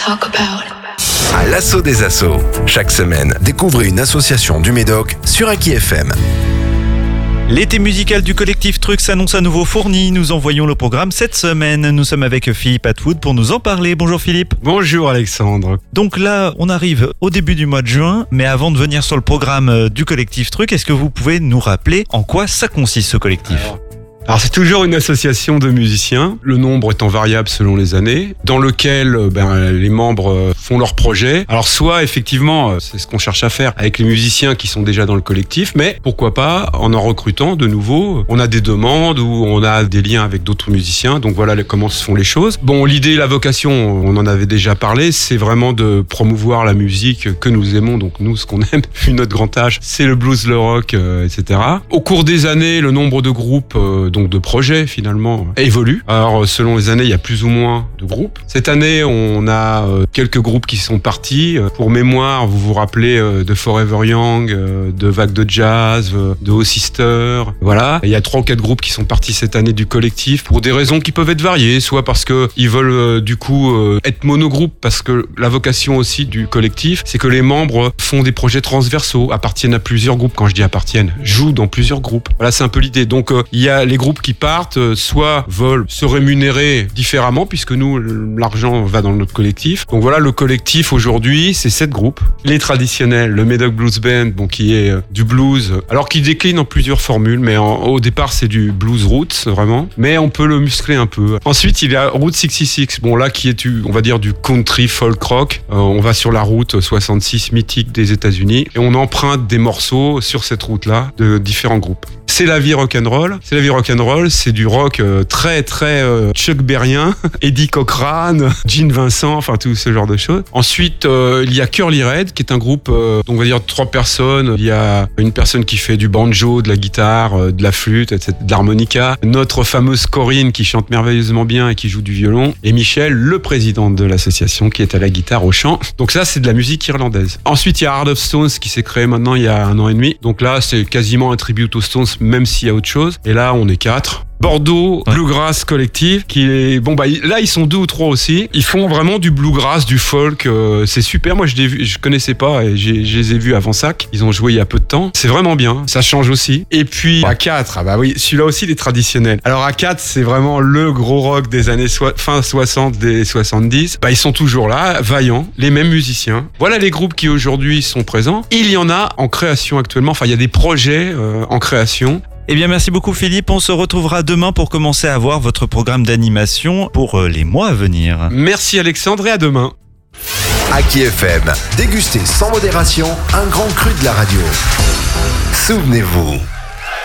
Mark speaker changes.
Speaker 1: talk about.
Speaker 2: À l'assaut des assos. Chaque semaine, découvrez une association du Médoc sur Aki FM.
Speaker 3: L'été musical du collectif Truc s'annonce à nouveau fourni. Nous envoyons le programme cette semaine. Nous sommes avec Philippe Atwood pour nous en parler. Bonjour Philippe.
Speaker 4: Bonjour Alexandre.
Speaker 3: Donc là, on arrive au début du mois de juin. Mais avant de venir sur le programme du collectif Truc, est-ce que vous pouvez nous rappeler en quoi ça consiste ce collectif ?
Speaker 4: Alors c'est toujours une association de musiciens, le nombre étant variable selon les années, dans lequel les membres font leurs projets. Alors soit effectivement, c'est ce qu'on cherche à faire avec les musiciens qui sont déjà dans le collectif, mais pourquoi pas en recrutant de nouveau. On a des demandes ou on a des liens avec d'autres musiciens, donc voilà comment se font les choses. Bon, l'idée, la vocation, on en avait déjà parlé, c'est vraiment de promouvoir la musique que nous aimons, donc nous ce qu'on aime, vu notre grand âge, c'est le blues, le rock, etc. Au cours des années, le nombre de groupes donc de projets finalement évolue. Alors selon les années, il y a plus ou moins de groupes. Cette année, on a quelques groupes qui sont partis. Pour mémoire, vous vous rappelez de Forever Young, de Vague de Jazz, de Oh Sister. Voilà. Il y a 3 ou 4 groupes qui sont partis cette année du collectif pour des raisons qui peuvent être variées, soit parce que ils veulent du coup être monogroupe, parce que la vocation aussi du collectif, c'est que les membres font des projets transversaux, appartiennent à plusieurs groupes. Quand je dis appartiennent, jouent dans plusieurs groupes. Voilà, c'est un peu l'idée. Donc il y a les groupes qui partent, soit veulent se rémunérer différemment, puisque nous, l'argent va dans notre collectif. Donc voilà, le collectif aujourd'hui, c'est 7 groupes. Les traditionnels, le Médoc Blues Band, bon, qui est du blues, alors qui décline en plusieurs formules, mais au départ, c'est du blues roots, vraiment. Mais on peut le muscler un peu. Ensuite, il y a Route 66, bon là, qui est on va dire du country folk rock. On va sur la route 66 mythique des États-Unis et on emprunte des morceaux sur cette route-là de différents groupes. C'est la vie rock'n'roll. C'est la vie rock'n'roll, c'est du rock très Chuck Berrien, Eddie Cochran, Gene Vincent, enfin tout ce genre de choses. Ensuite, il y a Curly Red, qui est un groupe, donc on va dire 3 personnes. Il y a une personne qui fait du banjo, de la guitare, de la flûte, etc., de l'harmonica. Notre fameuse Corinne qui chante merveilleusement bien et qui joue du violon. Et Michel, le président de l'association, qui est à la guitare, au chant. Donc ça, c'est de la musique irlandaise. Ensuite, il y a Heart of Stones qui s'est créé maintenant il y a 1 an et demi. Donc là, c'est quasiment un tribute aux Stones, même s'il y a autre chose. Et là, on est 4. Bordeaux Bluegrass Collective, qui est là ils sont 2 ou 3 aussi. Ils font vraiment du bluegrass, du folk. C'est super. Moi je connaissais pas et je les ai vus avant SAC. Ils ont joué il y a peu de temps. C'est vraiment bien. Ça change aussi. Et puis à 4, celui-là aussi les traditionnels. Alors à 4, c'est vraiment le gros rock des années fin 60, des 70. Ils sont toujours là, vaillants, les mêmes musiciens. Voilà les groupes qui aujourd'hui sont présents. Il y en a en création actuellement. Enfin, il y a des projets en création.
Speaker 3: Eh bien, merci beaucoup Philippe. On se retrouvera demain pour commencer à voir votre programme d'animation pour les mois à venir.
Speaker 4: Merci Alexandre et à demain.
Speaker 2: Aki FM, dégustez sans modération un grand cru de la radio. Souvenez-vous.